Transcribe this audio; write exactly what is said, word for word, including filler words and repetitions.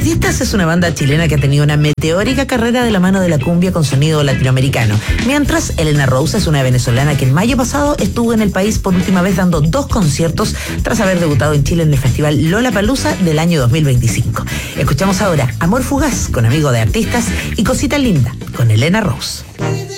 Artistas es una banda chilena que ha tenido una meteórica carrera de la mano de la cumbia con sonido latinoamericano, mientras Elena Rose es una venezolana que en mayo pasado estuvo en el país por última vez dando dos conciertos tras haber debutado en Chile en el festival Lollapalooza del año dos mil veinticinco. Escuchamos ahora Amor Fugaz con Amigo de Artistas y Cosita Linda con Elena Rose.